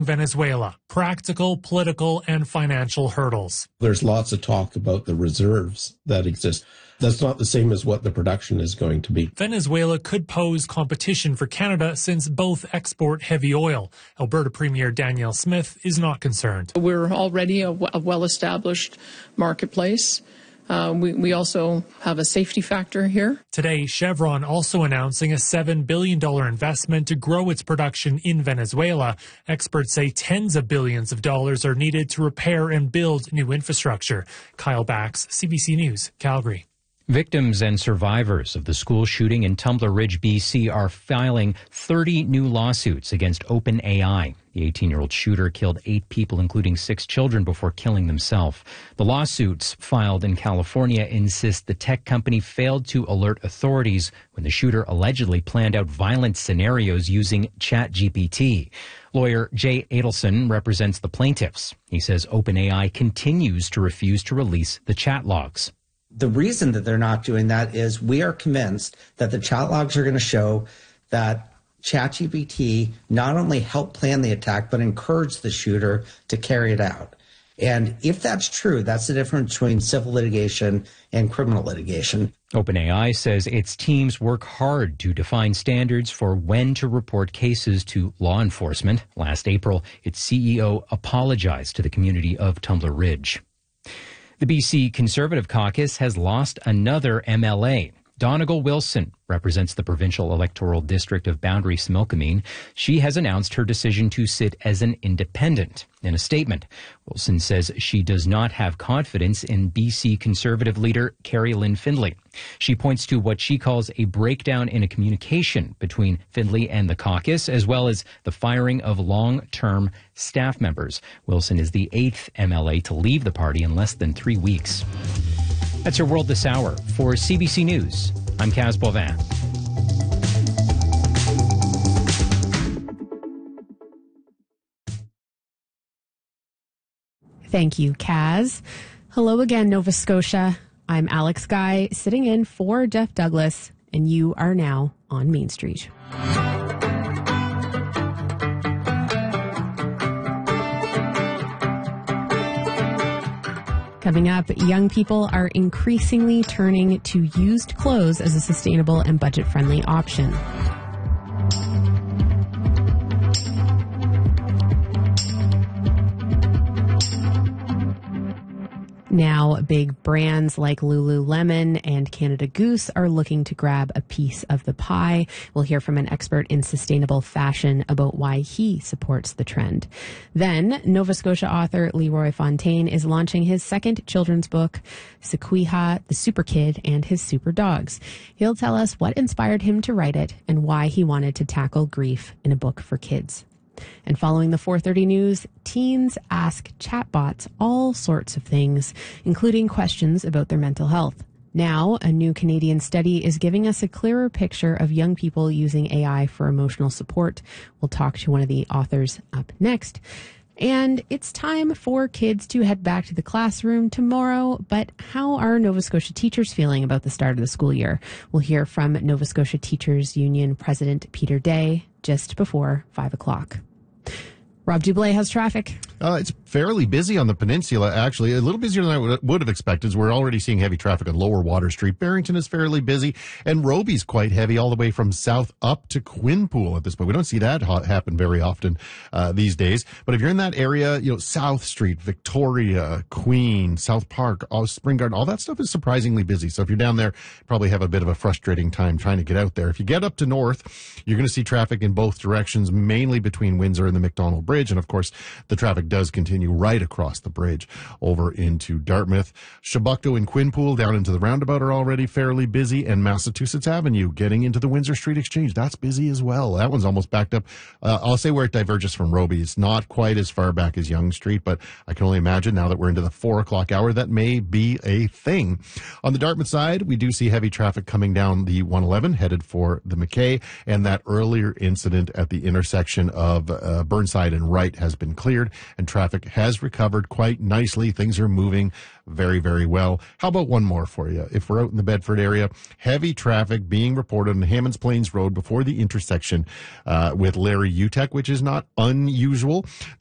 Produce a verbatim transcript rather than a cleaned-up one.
Venezuela, practical, political, and financial hurdles. There's lots of talk about the reserves that exist. That's not the same as what the production is going to be. Venezuela could pose competition for Canada since both export heavy oil. Alberta Premier Danielle Smith is not concerned. We're already a, a well-established marketplace. Uh, we, we also have a safety factor here. Today, Chevron also announcing a seven billion dollars investment to grow its production in Venezuela. Experts say tens of billions of dollars are needed to repair and build new infrastructure. Kyle Bax, C B C News, Calgary. Victims and survivors of the school shooting in Tumbler Ridge, B C are filing thirty new lawsuits against OpenAI. The eighteen-year-old shooter killed eight people, including six children, before killing themselves. The lawsuits filed in California insist the tech company failed to alert authorities when the shooter allegedly planned out violent scenarios using ChatGPT. Lawyer Jay Adelson represents the plaintiffs. He says OpenAI continues to refuse to release the chat logs. The reason that they're not doing that is we are convinced that the chat logs are going to show that ChatGPT not only helped plan the attack, but encouraged the shooter to carry it out. And if that's true, that's the difference between civil litigation and criminal litigation. OpenAI says its teams work hard to define standards for when to report cases to law enforcement. Last April, its C E O apologized to the community of Tumbler Ridge. The B C Conservative Caucus has lost another M L A. Donegal Wilson represents the provincial electoral district of Boundary-Similkameen. She has announced her decision to sit as an independent. In a statement, Wilson says she does not have confidence in B C Conservative leader Carrie Lynn Findlay. She points to what she calls a breakdown in a communication between Findlay and the caucus, as well as the firing of long-term staff members. Wilson is the eighth M L A to leave the party in less than three weeks. That's your World This Hour. For C B C News, I'm Kaz Boivin. Thank you, Kaz. Hello again, Nova Scotia. I'm Alex Guy, sitting in for Jeff Douglas, and you are now on Main Street. Coming up, young people are increasingly turning to used clothes as a sustainable and budget-friendly option. Now, big brands like Lululemon and Canada Goose are looking to grab a piece of the pie. We'll hear from an expert in sustainable fashion about why he supports the trend. Then, Nova Scotia author Leroy Fontaine is launching his second children's book, Sequoia, the Super Kid and His Super Dogs. He'll tell us what inspired him to write it and why he wanted to tackle grief in a book for kids. And following the four thirty news, teens ask chatbots all sorts of things, including questions about their mental health. Now, a new Canadian study is giving us a clearer picture of young people using A I for emotional support. We'll talk to one of the authors up next. And it's time for kids to head back to the classroom tomorrow. But how are Nova Scotia teachers feeling about the start of the school year? We'll hear from Nova Scotia Teachers Union President Peter Day just before five o'clock. Rob Dublé, how's traffic? Uh, it's fairly busy on the peninsula, actually. A little busier than I would, would have expected. We're already seeing heavy traffic on Lower Water Street. Barrington is fairly busy, and Robie's quite heavy all the way from south up to Quinpool at this point. We don't see that ha- happen very often uh, these days. But if you're in that area, you know, South Street, Victoria, Queen, South Park, all, Spring Garden, all that stuff is surprisingly busy. So if you're down there, probably have a bit of a frustrating time trying to get out there. If you get up to north, you're going to see traffic in both directions, mainly between Windsor and the McDonald Bridge. And of course, the traffic does continue right across the bridge over into Dartmouth. Chebucto and Quinpool down into the roundabout are already fairly busy, and Massachusetts Avenue getting into the Windsor Street Exchange, that's busy as well. That one's almost backed up. Uh, I'll say where it diverges from Robie. It's not quite as far back as Yonge Street, but I can only imagine now that we're into the four o'clock hour, that may be a thing. On the Dartmouth side, we do see heavy traffic coming down the one eleven headed for the McKay, and that earlier incident at the intersection of uh, Burnside and Wright has been cleared, and traffic has recovered quite nicely. Things are moving very, very well. How about one more for you? If we're out in the Bedford area, heavy traffic being reported on Hammonds Plains Road before the intersection uh, with Larry Utek, which is not unusual.